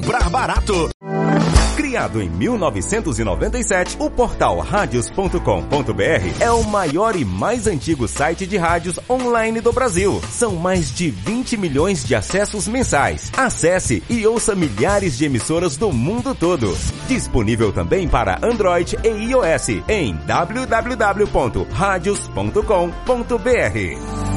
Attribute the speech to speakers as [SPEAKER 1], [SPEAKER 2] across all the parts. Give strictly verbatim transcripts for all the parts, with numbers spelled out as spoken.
[SPEAKER 1] Comprar barato. Criado em mil novecentos e noventa e sete, o portal radios ponto com ponto br é o maior e mais antigo site de rádios online do Brasil. São mais de vinte milhões de acessos mensais. Acesse e ouça milhares de emissoras do mundo todo. Disponível também para Android e iOS em w w w ponto radios ponto com ponto br.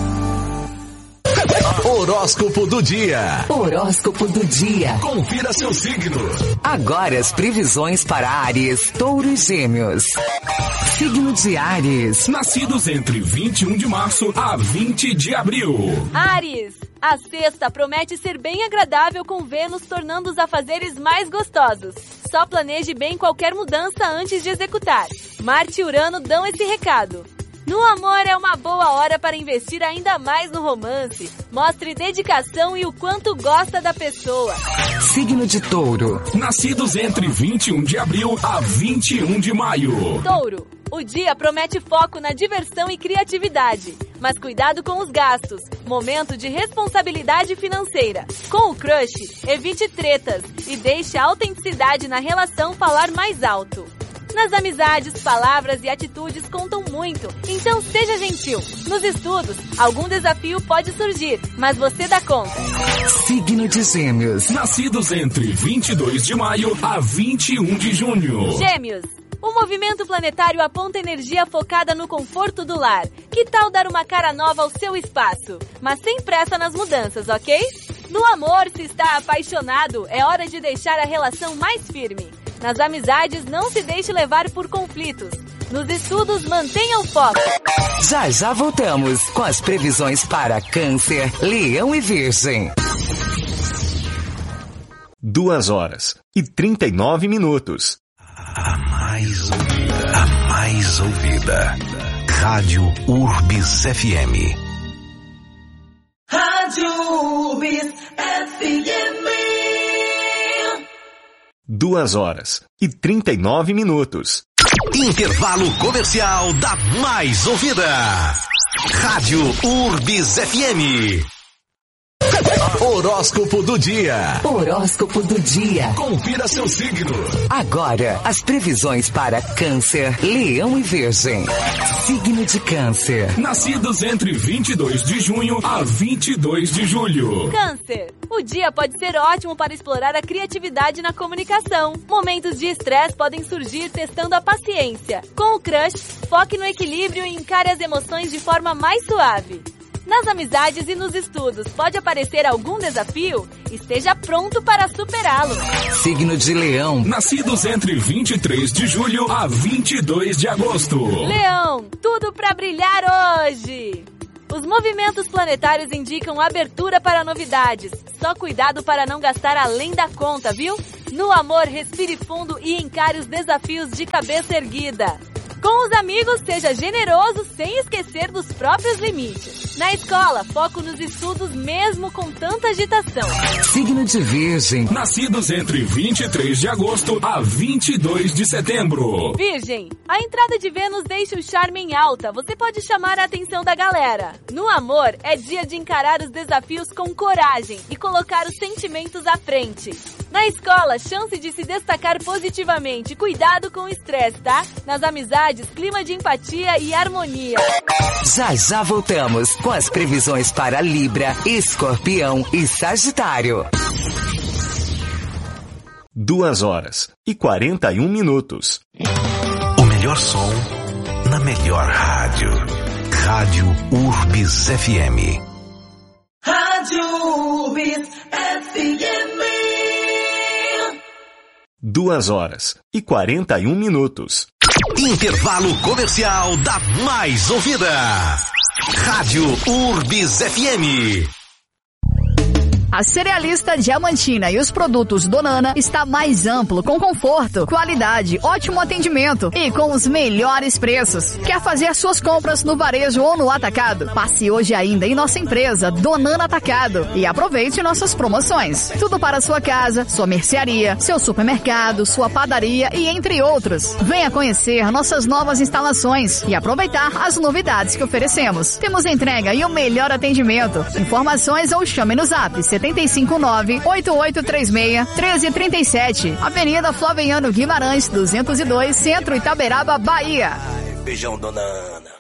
[SPEAKER 2] Horóscopo do dia.
[SPEAKER 3] Horóscopo do dia.
[SPEAKER 2] Confira seu signo.
[SPEAKER 3] Agora as previsões para Áries, Touro e Gêmeos. Signo de Áries.
[SPEAKER 2] Nascidos entre vinte e um de março a vinte de abril.
[SPEAKER 4] Áries, a sexta promete ser bem agradável com Vênus tornando os afazeres mais gostosos. Só planeje bem qualquer mudança antes de executar. Marte e Urano dão esse recado. No amor é uma boa hora para investir ainda mais no romance. Mostre dedicação e o quanto gosta da pessoa.
[SPEAKER 3] Signo de Touro.
[SPEAKER 2] Nascidos entre vinte e um de abril a vinte e um de maio.
[SPEAKER 4] Touro, o dia promete foco na diversão e criatividade. Mas cuidado com os gastos. Momento de responsabilidade financeira. Com o crush, evite tretas e deixe a autenticidade na relação falar mais alto. Nas amizades, palavras e atitudes contam muito, então seja gentil. Nos estudos, algum desafio pode surgir, mas você dá conta.
[SPEAKER 3] Signo de Gêmeos.
[SPEAKER 2] Nascidos entre vinte e dois de maio a vinte e um de junho.
[SPEAKER 4] Gêmeos, o movimento planetário aponta energia focada no conforto do lar. Que tal dar uma cara nova ao seu espaço? Mas sem pressa nas mudanças, ok? No amor, se está apaixonado, é hora de deixar a relação mais firme. Nas amizades, não se deixe levar por conflitos. Nos estudos, mantenha o foco.
[SPEAKER 3] Já já voltamos com as previsões para Câncer, Leão e Virgem.
[SPEAKER 1] Duas horas e trinta e nove minutos.
[SPEAKER 2] A mais ouvida. A mais ouvida. Rádio Urbis F M.
[SPEAKER 5] Rádio Urbis F M.
[SPEAKER 1] Duas horas e trinta e nove minutos.
[SPEAKER 2] Intervalo comercial da mais ouvida. Rádio Urbis F M. Horóscopo do dia.
[SPEAKER 3] Horóscopo do dia.
[SPEAKER 2] Confira seu signo.
[SPEAKER 3] Agora, as previsões para Câncer, Leão e Virgem. Signo de Câncer.
[SPEAKER 2] Nascidos entre vinte e dois de junho a vinte e dois de julho.
[SPEAKER 4] Câncer, o dia pode ser ótimo para explorar a criatividade na comunicação. Momentos de estresse podem surgir testando a paciência. Com o crush, foque no equilíbrio e encare as emoções de forma mais suave. Nas amizades e nos estudos, pode aparecer algum desafio? Esteja pronto para superá-lo.
[SPEAKER 3] Signo de Leão.
[SPEAKER 2] Nascidos entre vinte e três de julho a vinte e dois de agosto.
[SPEAKER 4] Leão, tudo para brilhar hoje! Os movimentos planetários indicam abertura para novidades. Só cuidado para não gastar além da conta, viu? No amor, respire fundo e encare os desafios de cabeça erguida. Com os amigos, seja generoso sem esquecer dos próprios limites. Na escola, foco nos estudos mesmo com tanta agitação.
[SPEAKER 3] Signo de Virgem.
[SPEAKER 2] Nascidos entre vinte e três de agosto a vinte e dois de setembro.
[SPEAKER 4] Virgem, a entrada de Vênus deixa o charme em alta. Você pode chamar a atenção da galera. No amor, é dia de encarar os desafios com coragem e colocar os sentimentos à frente. Na escola, chance de se destacar positivamente. Cuidado com o estresse, tá? Nas amizades, clima de empatia e harmonia.
[SPEAKER 3] Já já voltamos com as previsões para Libra, Escorpião e Sagitário.
[SPEAKER 1] Duas horas e quarenta e um minutos.
[SPEAKER 2] O melhor som na melhor rádio. Rádio Urbis F M.
[SPEAKER 5] Rádio Urbis F M.
[SPEAKER 1] Duas horas e quarenta e um minutos.
[SPEAKER 2] Intervalo comercial da mais ouvida. Rádio Urbis F M.
[SPEAKER 6] A Cerealista Diamantina e os produtos Donana está mais amplo, com conforto, qualidade, ótimo atendimento e com os melhores preços. Quer fazer suas compras no varejo ou no atacado? Passe hoje ainda em nossa empresa Donana Atacado e aproveite nossas promoções. Tudo para sua casa, sua mercearia, seu supermercado, sua padaria e entre outros. Venha conhecer nossas novas instalações e aproveitar as novidades que oferecemos. Temos entrega e o melhor atendimento. Informações ou chame no zap setenta sete cinco nove, oito oito três seis, um três três sete. Avenida Flaviano Guimarães, duzentos e dois, Centro, Itaberaba, Bahia.
[SPEAKER 7] Beijão, dona Ana.